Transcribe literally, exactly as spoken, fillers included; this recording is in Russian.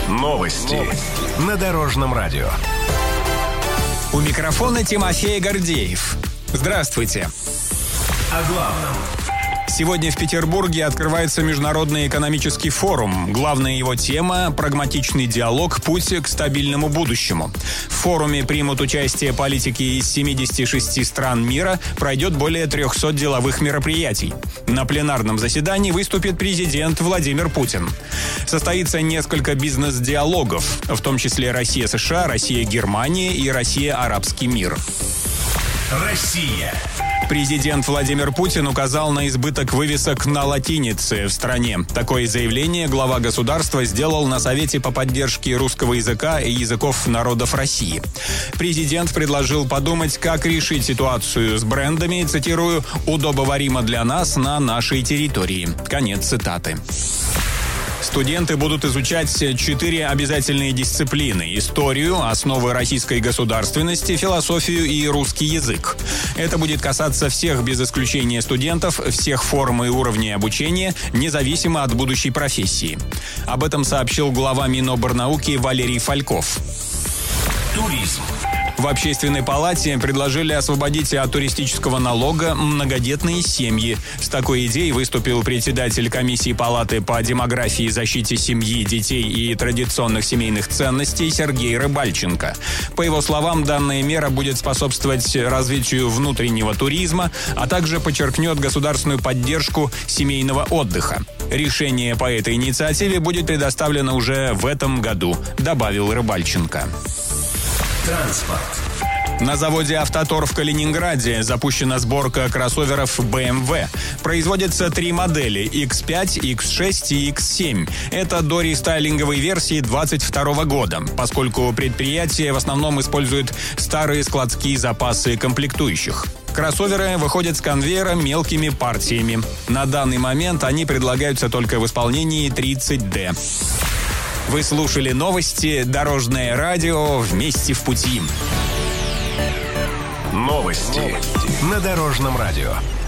Новости на Дорожном радио. У микрофона Тимофей Гордеев. Здравствуйте. О главном. Сегодня в Петербурге открывается Международный экономический форум. Главная его тема – прагматичный диалог, путь к стабильному будущему. В форуме примут участие политики из семидесяти шести стран мира, пройдет более трехсот деловых мероприятий. На пленарном заседании выступит президент Владимир Путин. Состоится несколько бизнес-диалогов, в том числе Россия-США, Россия-Германия и Россия-Арабский мир. Россия. Президент Владимир Путин указал на избыток вывесок на латинице в стране. Такое заявление глава государства сделал на Совете по поддержке русского языка и языков народов России. Президент предложил подумать, как решить ситуацию с брендами, цитирую, «удобоваримо для нас на нашей территории». Конец цитаты. Студенты будут изучать четыре обязательные дисциплины – историю, основы российской государственности, философию и русский язык. Это будет касаться всех без исключения студентов, всех форм и уровней обучения, независимо от будущей профессии. Об этом сообщил глава Миноборнауки Валерий Фальков. Туризм. В Общественной палате предложили освободить от туристического налога многодетные семьи. С такой идеей выступил председатель комиссии палаты по демографии, защите семьи, детей и традиционных семейных ценностей Сергей Рыбальченко. По его словам, данная мера будет способствовать развитию внутреннего туризма, а также подчеркнет государственную поддержку семейного отдыха. Решение по этой инициативе будет предоставлено уже в этом году, добавил Рыбальченко. Транспорт. На заводе «Автотор» в Калининграде запущена сборка кроссоверов бэ эм вэ. Производятся три модели – икс пять, икс шесть и икс семь. Это дорестайлинговые версии двадцать второго года, поскольку предприятие в основном использует старые складские запасы комплектующих. Кроссоверы выходят с конвейера мелкими партиями. На данный момент они предлагаются только в исполнении тридцать дэ. Вы слушали новости «Дорожное радио». Вместе в пути. Новости на Дорожном радио.